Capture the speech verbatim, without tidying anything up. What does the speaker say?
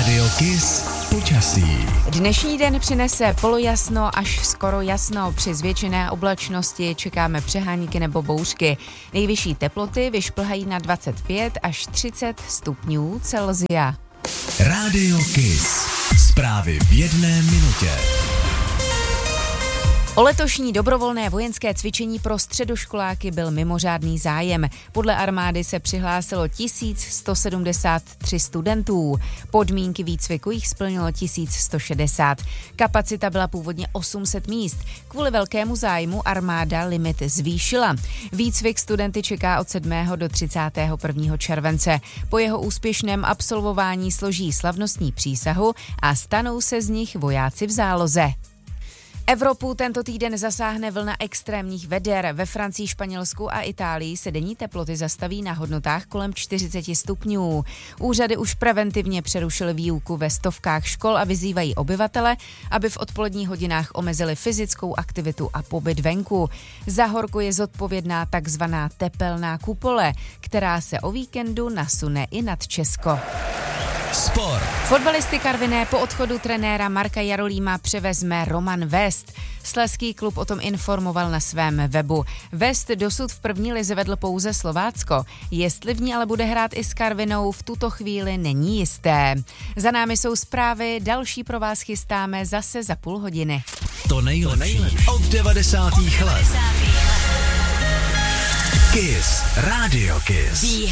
Rádio Kiss počasí. Dnešní den přinese polojasno až skoro jasno. Při zvětšené oblačnosti čekáme přehánky nebo bouřky. Nejvyšší teploty vyšplhají na dvacet pět až třicet stupňů Celsia. Rádio Kiss. Zprávy v jedné minutě. O letošní dobrovolné vojenské cvičení pro středoškoláky byl mimořádný zájem. Podle armády se přihlásilo tisíc sto sedmdesát tři studentů. Podmínky výcviku jich splnilo tisíc sto šedesát. Kapacita byla původně osm set míst. Kvůli velkému zájmu armáda limit zvýšila. Výcvik studenty čeká od sedmého do třicátého prvního července. Po jeho úspěšném absolvování složí slavnostní přísahu a stanou se z nich vojáci v záloze. Evropu tento týden zasáhne vlna extrémních veder. Ve Francii, Španělsku a Itálii se denní teploty zastaví na hodnotách kolem čtyřicet stupňů. Úřady už preventivně přerušily výuku ve stovkách škol a vyzývají obyvatele, aby v odpoledních hodinách omezili fyzickou aktivitu a pobyt venku. Za horko je zodpovědná takzvaná tepelná kupole, která se o víkendu nasune i nad Česko. Sport. Fotbalisty Karviné po odchodu trenéra Marka Jarolíma převezme Roman Vest. Slezský klub o tom informoval na svém webu. Vest dosud v první lize vedl pouze Slovácko. Jestli v ní ale bude hrát i s Karvinou, v tuto chvíli není jisté. Za námi jsou zprávy, další pro vás chystáme zase za půl hodiny. To nejlepší od devadesátých let. Kiss. Rádio Kiss.